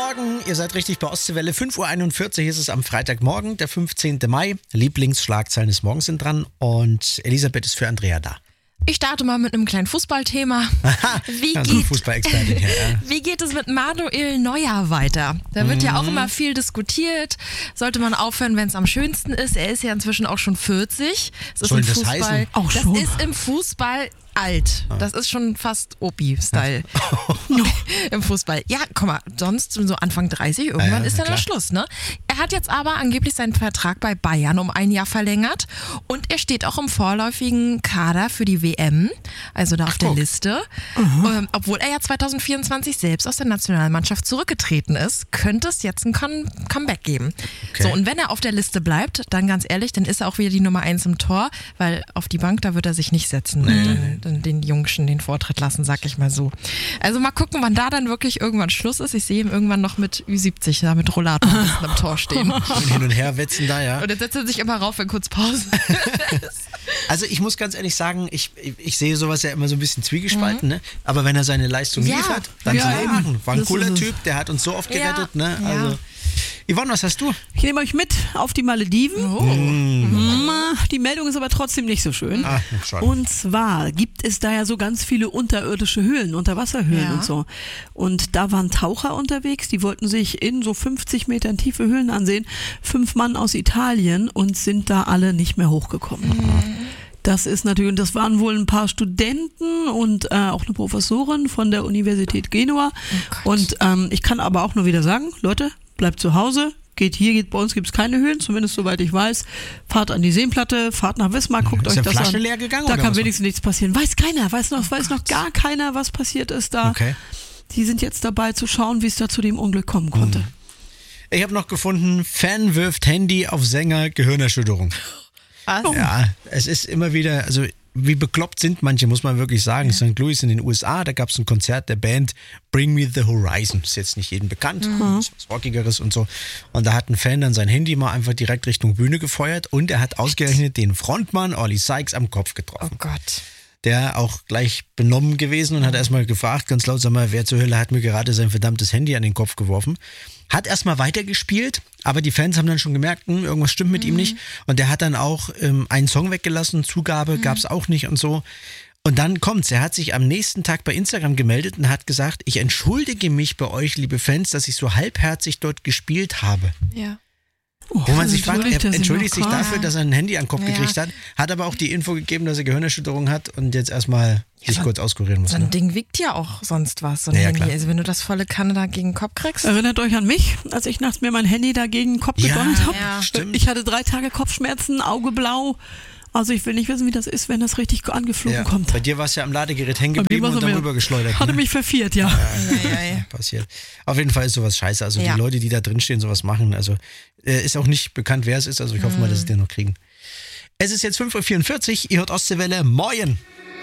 Morgen, ihr seid richtig bei Ostseewelle. 5.41 Uhr ist es am Freitagmorgen, der 15. Mai. Lieblingsschlagzeilen des Morgens sind dran und Elisabeth ist für Andrea da. Ich starte mal mit einem kleinen Fußballthema. Fußballexpertin hier. Ja. Wie geht es mit Manuel Neuer weiter? Da wird ja auch immer viel diskutiert. Sollte man aufhören, wenn es am schönsten ist? Er ist ja inzwischen auch schon 40. Das Soll ist im das Fußball, heißen? Auch schon. Das ist im Fußball alt. Das ist schon fast Opi-Style im Fußball. Ja, guck mal, sonst so Anfang 30, irgendwann ist dann der Schluss, ne? Er hat jetzt aber angeblich seinen Vertrag bei Bayern um 1 Jahr verlängert und er steht auch im vorläufigen Kader für die WM, also da auf der Liste. Obwohl er ja 2024 selbst aus der Nationalmannschaft zurückgetreten ist, könnte es jetzt ein Comeback geben. Okay. So, und wenn er auf der Liste bleibt, dann ganz ehrlich, dann ist er auch wieder die Nummer 1 im Tor, weil auf die Bank, da wird er sich nicht setzen und den Jungschen den Vortritt lassen, sag ich mal so. Also mal gucken, wann da dann wirklich irgendwann Schluss ist. Ich sehe ihn irgendwann noch mit Ü70, da mit Rollator am Tor stehen. Und hin und her wetzen da, ja. Und dann setzt er sich immer rauf, wenn kurz Pause ist. Also ich muss ganz ehrlich sagen, ich sehe sowas ja immer so ein bisschen zwiegespalten, ne? Aber wenn er seine Leistung liefert, dann war ein cooler Typ, der hat uns so oft gerettet, ne? Also Yvonne, was hast du? Ich nehme euch mit auf die Malediven. Die Meldung ist aber trotzdem nicht so schön. Schon. Und zwar gibt es da ja so ganz viele unterirdische Höhlen, Unterwasserhöhlen und so. Und da waren Taucher unterwegs, die wollten sich in so 50 Metern tiefe Höhlen ansehen. 5 Mann aus Italien und sind da alle nicht mehr hochgekommen. Das ist natürlich, und das waren wohl ein paar Studenten und auch eine Professorin von der Universität Genua. Und ich kann aber auch nur wieder sagen, Leute, bleibt zu Hause, bei uns gibt es keine Höhlen, zumindest soweit ich weiß. Fahrt an die Seenplatte, fahrt nach Wismar, guckt euch das Flasche an. leer gegangen, da oder kann was? wenigstens nichts passieren. Weiß keiner, weiß noch gar keiner, was passiert ist da. Okay. Die sind jetzt dabei zu schauen, wie es da zu dem Unglück kommen konnte. Ich habe noch gefunden, Fan wirft Handy auf Sänger, Gehirnerschütterung. Ja, es ist immer wieder, also wie bekloppt sind manche, muss man wirklich sagen. St. Louis in den USA, da gab es ein Konzert der Band Bring Me the Horizon. Ist jetzt nicht jedem bekannt, ist was Rockigeres und so. Und da hat ein Fan dann sein Handy mal einfach direkt Richtung Bühne gefeuert und er hat ausgerechnet den Frontmann Ollie Sykes am Kopf getroffen. Oh Gott. Der auch gleich benommen gewesen und hat erstmal gefragt, ganz laut, sag mal, wer zur Hölle hat mir gerade sein verdammtes Handy an den Kopf geworfen. Hat erstmal weitergespielt, aber die Fans haben dann schon gemerkt, irgendwas stimmt mit ihm nicht. Und der hat dann auch einen Song weggelassen, Zugabe gab's auch nicht und so. Und dann kommt's, er hat sich am nächsten Tag bei Instagram gemeldet und hat gesagt, ich entschuldige mich bei euch, liebe Fans, dass ich so halbherzig dort gespielt habe. Ja. Wo man sich fragt, er entschuldigt sich krass. dafür, dass er ein Handy an den Kopf gekriegt hat aber auch die Info gegeben, dass er Gehirnerschütterung hat und jetzt erstmal sich kurz auskurieren muss. So ein Ding wiegt ja auch sonst was, so ein Handy. Klar. Also wenn du das volle Kanne da gegen den Kopf kriegst. Erinnert euch an mich, als ich nachts mir mein Handy da gegen den Kopf gedonnert habe? Ja, stimmt. Ich hatte 3 Tage Kopfschmerzen, Auge blau. Also ich will nicht wissen, wie das ist, wenn das richtig angeflogen kommt. Bei dir warst du ja am Ladegerät hängen geblieben und dann rübergeschleudert. Hatte mich verviert, ja. Passiert. Auf jeden Fall ist sowas scheiße. Also die Leute, die da drinstehen, sowas machen, also ist auch nicht bekannt, wer es ist. Also ich hoffe mal, dass sie den noch kriegen. Es ist jetzt 5.44 Uhr, ihr hört Ostseewelle. Moin!